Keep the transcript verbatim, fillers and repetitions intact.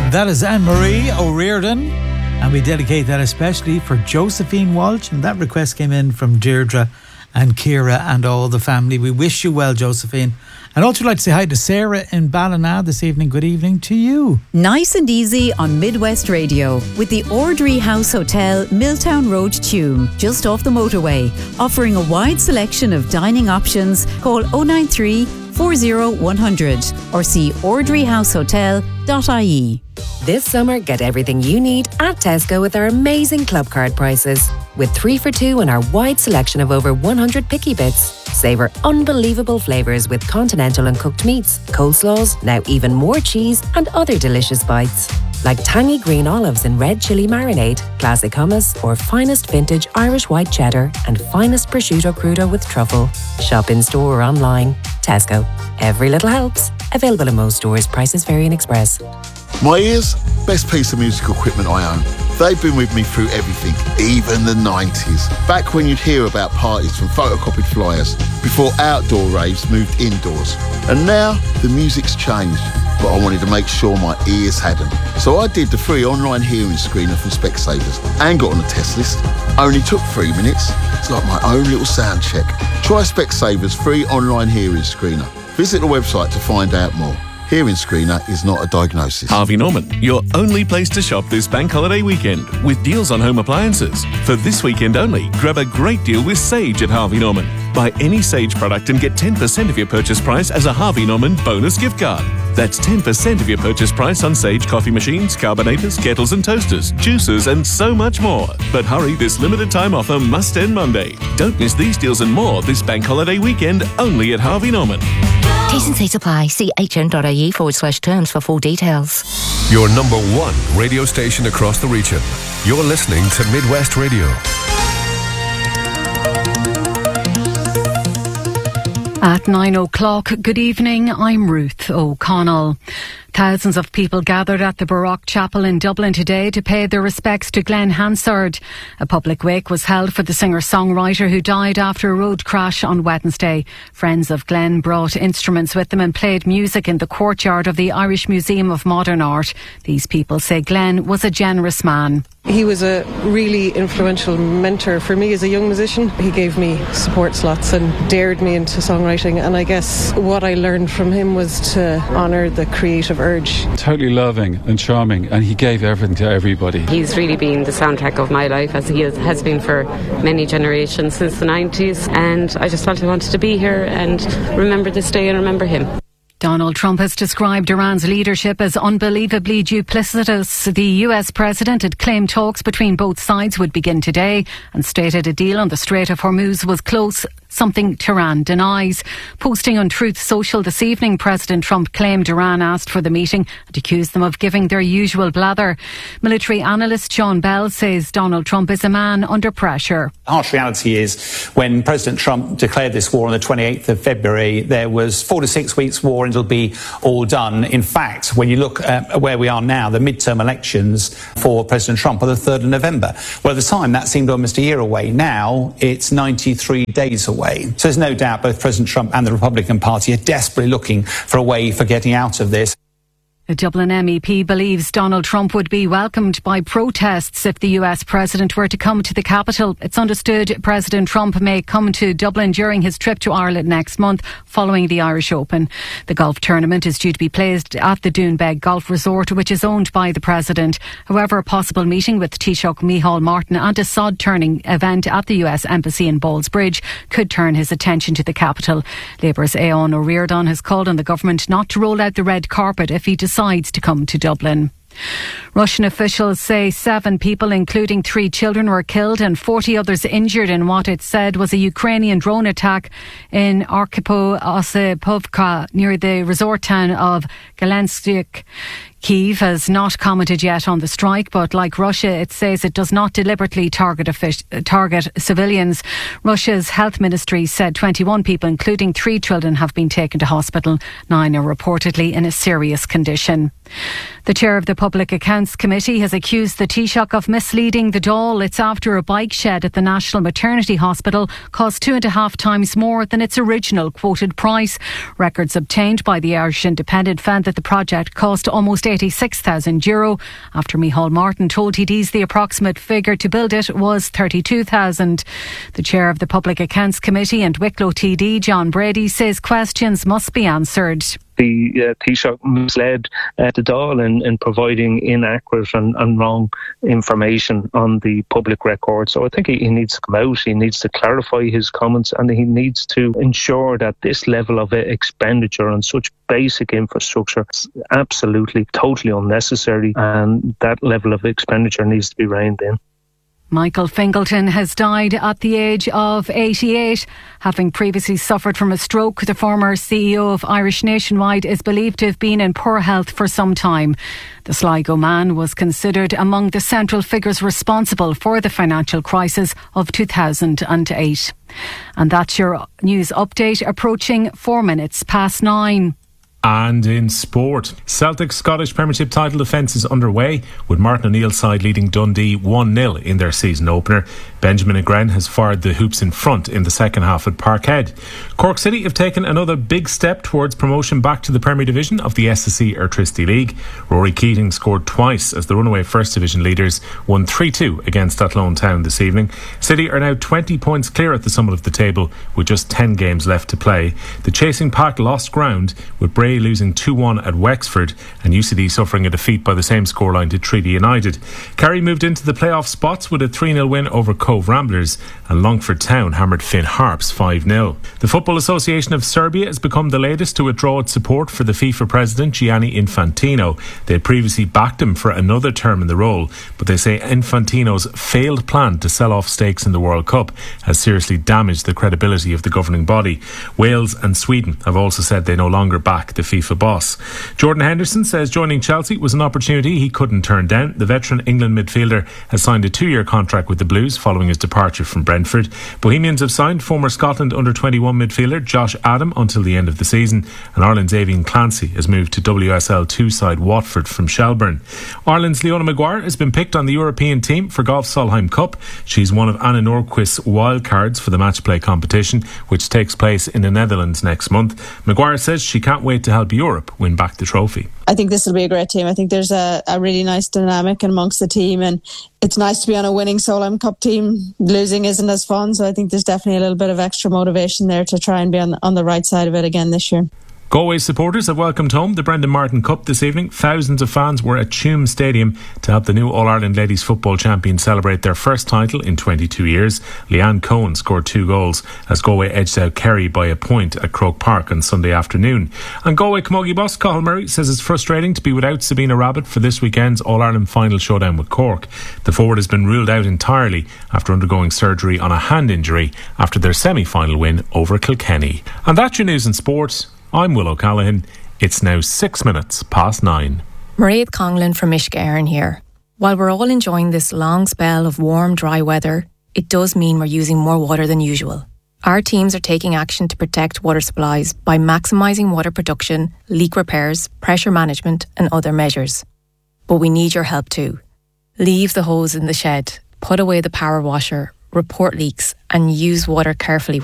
That is Anne-Marie O'Riordan, and we dedicate that especially for Josephine Walsh, and that request came in from Deirdre and Ciara and all the family. We wish you well, Josephine. And also like to say hi to Sarah in Ballina this evening. Good evening to you. Nice and easy on Midwest Radio with the Ordry House Hotel, Milltown Road, Tuam, just off the motorway, offering a wide selection of dining options. Call oh nine three, four oh one hundred or see ordry house hotel dot I E. This summer, get everything you need at Tesco with our amazing club card prices. With three for two and our wide selection of over one hundred picky bits. Savour unbelievable flavours with continental and cooked meats, coleslaws, now even more cheese and other delicious bites. Like tangy green olives in red chilli marinade, classic hummus, or finest vintage Irish white cheddar and finest prosciutto crudo with truffle. Shop in store or online. Tesco. Every little helps. Available in most stores. Prices vary in Express. My ears, best piece of musical equipment I own. They've been with me through everything, even the nineties. Back when you'd hear about parties from photocopied flyers, before outdoor raves moved indoors. And now, the music's changed, but I wanted to make sure my ears hadn't. So I did the free online hearing screener from Specsavers and got on the test list. Only took three minutes. It's like my own little sound check. Try Specsavers free online hearing screener. Visit the website to find out more. Hearing screener is not a diagnosis. Harvey Norman, your only place to shop this bank holiday weekend with deals on home appliances. For this weekend only, grab a great deal with Sage at Harvey Norman. Buy any Sage product and get ten percent of your purchase price as a Harvey Norman bonus gift card. That's ten percent of your purchase price on Sage coffee machines, carbonators, kettles and toasters, juicers and so much more. But hurry, this limited time offer must end Monday. Don't miss these deals and more this bank holiday weekend only at Harvey Norman. T's and C's apply. See hn.ie forward slash terms for full details. Your number one radio station across the region. You're listening to Midwest Radio. At nine o'clock, good evening, I'm Ruth O'Connell. Thousands of people gathered at the Baroque Chapel in Dublin today to pay their respects to Glenn Hansard. A public wake was held for the singer-songwriter who died after a road crash on Wednesday. Friends of Glenn brought instruments with them and played music in the courtyard of the Irish Museum of Modern Art. These people say Glenn was a generous man. He was a really influential mentor for me as a young musician. He gave me support slots and dared me into songwriting, and I guess what I learned from him was to honour the creative urge. Totally loving and charming, and he gave everything to everybody. He's really been the soundtrack of my life, as he has been for many generations since the nineties, and I just felt I wanted to be here and remember this day and remember him. Donald Trump has described Iran's leadership as unbelievably duplicitous. The U S president had claimed talks between both sides would begin today and stated a deal on the Strait of Hormuz was close, something Tehran denies. Posting on Truth Social this evening, President Trump claimed Iran asked for the meeting and accused them of giving their usual blather. Military analyst Sean Bell says Donald Trump is a man under pressure. The harsh reality is when President Trump declared this war on the twenty-eighth of February, there was four to six weeks war and it'll be all done. In fact, when you look at where we are now, the midterm elections for President Trump are the third of November. Well, at the time, that seemed almost a year away. Now, it's ninety-three days away. So there's no doubt both President Trump and the Republican Party are desperately looking for a way for getting out of this. A Dublin M E P believes Donald Trump would be welcomed by protests if the U S president were to come to the capital. It's understood President Trump may come to Dublin during his trip to Ireland next month following the Irish Open. The golf tournament is due to be played at the Doonbeg Golf Resort, which is owned by the president. However, a possible meeting with Taoiseach Micheál Martin and a sod turning event at the U S Embassy in Ballsbridge could turn his attention to the capital. Labour's Eoin O'Riordan has called on the government not to roll out the red carpet if he decides to come to Dublin. Russian officials say seven people, including three children, were killed and forty others injured in what it said was a Ukrainian drone attack in Arkhipov-Osipovka near the resort town of Galensk. Kyiv has not commented yet on the strike, but like Russia, it says it does not deliberately target offic- target civilians. Russia's health ministry said twenty-one people, including three children, have been taken to hospital. Nine are reportedly in a serious condition. The chair of the Public Accounts Committee has accused the Taoiseach of misleading the Dáil. It's after a bike shed at the National Maternity Hospital cost two and a half times more than its original quoted price. Records obtained by the Irish Independent found that the project cost almost eighty-six thousand euro. After Micheál Martin told T Ds the approximate figure to build it was thirty-two thousand. The chair of the Public Accounts Committee and Wicklow T D, John Brady, says questions must be answered. The uh, Taoiseach misled uh, the Dáil in, in providing inaccurate and, and wrong information on the public record. So I think he, he needs to come out, he needs to clarify his comments, and he needs to ensure that this level of uh, expenditure on such basic infrastructure is absolutely, totally unnecessary, and that level of expenditure needs to be reined in. Michael Fingleton has died at the age of eighty-eight. Having previously suffered from a stroke, the former C E O of Irish Nationwide is believed to have been in poor health for some time. The Sligo man was considered among the central figures responsible for the financial crisis of two thousand eight. And that's your news update, approaching four minutes past nine. And in sport, Celtic's Scottish Premiership title defence is underway, with Martin O'Neill's side leading Dundee one nil in their season opener. Benjamin Agren has fired the hoops in front in the second half at Parkhead. Cork City have taken another big step towards promotion back to the Premier Division of the S S E Airtricity League. Rory Keating scored twice as the runaway First Division leaders won three two against Athlone Town this evening. City are now twenty points clear at the summit of the table with just ten games left to play. The chasing pack lost ground, with Bray losing two one at Wexford and U C D suffering a defeat by the same scoreline to Treaty United. Kerry moved into the playoff spots with a three nil win over Cove Ramblers, and Longford Town hammered Finn Harps five nil. The Football Association of Serbia has become the latest to withdraw its support for the FIFA president Gianni Infantino. They had previously backed him for another term in the role, but they say Infantino's failed plan to sell off stakes in the World Cup has seriously damaged the credibility of the governing body. Wales and Sweden have also said they no longer back the FIFA boss. Jordan Henderson says joining Chelsea was an opportunity he couldn't turn down. The veteran England midfielder has signed a two-year contract with the Blues following his departure from Brentford. Bohemians have signed former Scotland under twenty-one midfielder Josh Adam until the end of the season, and Ireland's Avian Clancy has moved to W S L two side Watford from Shelburne. Ireland's Leona Maguire has been picked on the European team for Golf Solheim Cup. She's one of Anna Norquist's wildcards for the match play competition, which takes place in the Netherlands next month. Maguire says she can't wait to help Europe win back the trophy. I think this will be a great team. I think there's a, a really nice dynamic amongst the team, and it's nice to be on a winning Solheim Cup team. Losing isn't as fun, so I think there's definitely a little bit of extra motivation there to try and be on, on the right side of it again this year. Galway supporters have welcomed home the Brendan Martin Cup this evening. Thousands of fans were at Tuam Stadium to help the new All-Ireland Ladies Football champions celebrate their first title in twenty-two years. Leanne Cohen scored two goals as Galway edged out Kerry by a point at Croke Park on Sunday afternoon. And Galway camogie boss Cathal Murray says it's frustrating to be without Sabina Rabbit for this weekend's All-Ireland final showdown with Cork. The forward has been ruled out entirely after undergoing surgery on a hand injury after their semi-final win over Kilkenny. And that's your news and sport. I'm Will O'Callaghan. It's now six minutes past nine. Mairead Conglin from Uisce Éireann here. While we're all enjoying this long spell of warm, dry weather, it does mean we're using more water than usual. Our teams are taking action to protect water supplies by maximising water production, leak repairs, pressure management and other measures. But we need your help too. Leave the hose in the shed, put away the power washer, report leaks and use water carefully